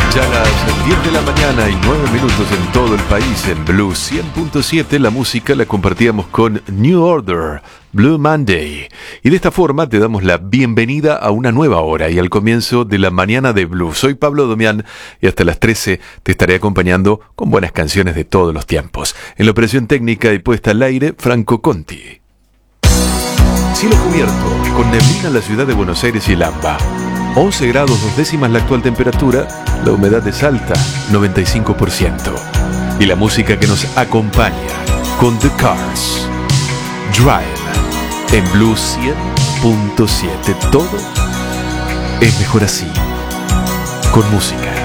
Ya las 10 de la mañana y 9 minutos en todo el país. En Blue 100.7 la música la compartíamos con New Order, Blue Monday. Y de esta forma te damos la bienvenida a una nueva hora y al comienzo de la mañana de Blue. Soy Pablo Domián y hasta las 13 te estaré acompañando con buenas canciones de todos los tiempos. En la operación técnica y puesta al aire, Franco Conti. Cielo cubierto, con neblina en la ciudad de Buenos Aires y el AMBA. 11 grados 2 décimas la actual temperatura, la humedad es alta, 95%. Y la música que nos acompaña con The Cars, Drive, en Blue 100.7. Todo es mejor así, con música.